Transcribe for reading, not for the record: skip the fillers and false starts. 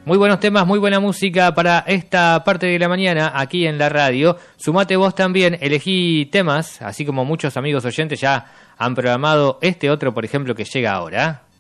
Muy buenos temas, muy buena música para esta parte de la mañana aquí en la radio. Sumate vos también, elegí temas, así como muchos amigos oyentes ya han programado este otro, por ejemplo, que llega ahora.